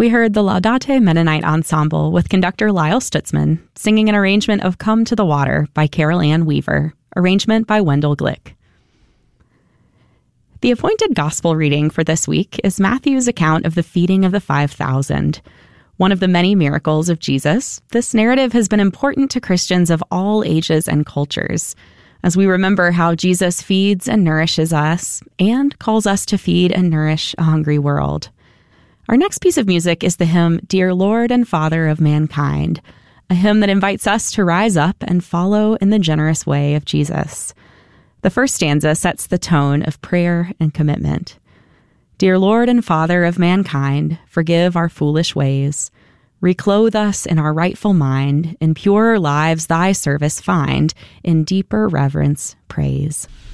We heard the Laudate Mennonite Ensemble with conductor Lyle Stutzman singing an arrangement of Come to the Water by Carol Ann Weaver, arrangement by Wendell Glick. The appointed gospel reading for this week is Matthew's account of the feeding of the 5,000. One of the many miracles of Jesus, this narrative has been important to Christians of all ages and cultures, as we remember how Jesus feeds and nourishes us and calls us to feed and nourish a hungry world. Our next piece of music is the hymn, Dear Lord and Father of Mankind, a hymn that invites us to rise up and follow in the generous way of Jesus. The first stanza sets the tone of prayer and commitment. Dear Lord and Father of mankind, forgive our foolish ways. Reclothe us in our rightful mind, in purer lives thy service find, in deeper reverence praise.